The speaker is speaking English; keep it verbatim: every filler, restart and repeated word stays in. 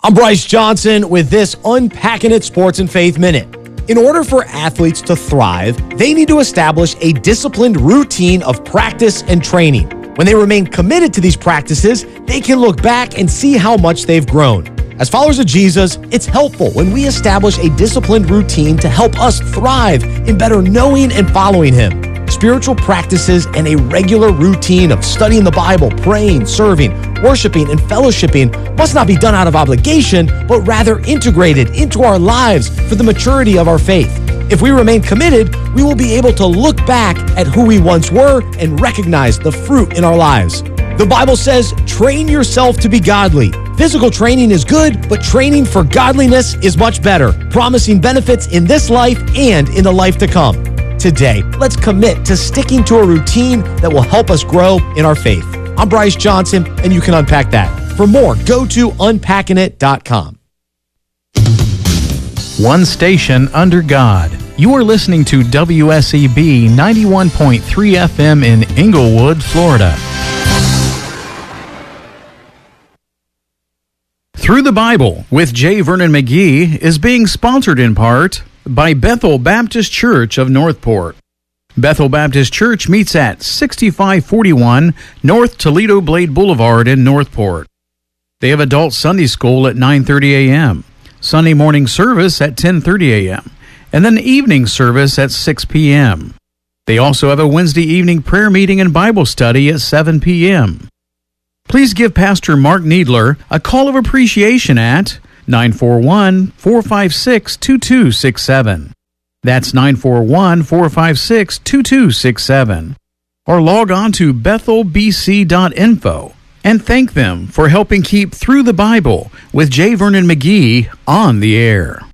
I'm Bryce Johnson with this Unpacking It Sports and Faith Minute. In order for athletes to thrive, they need to establish a disciplined routine of practice and training. When they remain committed to these practices, they can look back and see how much they've grown. As followers of Jesus, it's helpful when we establish a disciplined routine to help us thrive in better knowing and following Him. Spiritual practices and a regular routine of studying the Bible, praying, serving, worshiping, and fellowshipping must not be done out of obligation, but rather integrated into our lives for the maturity of our faith. If we remain committed, we will be able to look back at who we once were and recognize the fruit in our lives. The Bible says, train yourself to be godly. Physical training is good, but training for godliness is much better, promising benefits in this life and in the life to come. Today, let's commit to sticking to a routine that will help us grow in our faith. I'm Bryce Johnson, and you can unpack that. For more, go to unpacking it dot com. One station under God. You are listening to W S E B ninety-one point three F M in Inglewood, Florida. Through the Bible with J. Vernon McGee is being sponsored in part by Bethel Baptist Church of Northport. Bethel Baptist Church meets at sixty-five forty-one North Toledo Blade Boulevard in Northport. They have adult Sunday school at nine thirty a.m., Sunday morning service at ten thirty a.m., and then evening service at six p.m. They also have a Wednesday evening prayer meeting and Bible study at seven p.m. Please give Pastor Mark Needler a call of appreciation at nine four one, four five six, two two six seven. That's nine four one, four five six, two two six seven. Or log on to bethel b c dot info and thank them for helping keep Through the Bible with J. Vernon McGee on the air.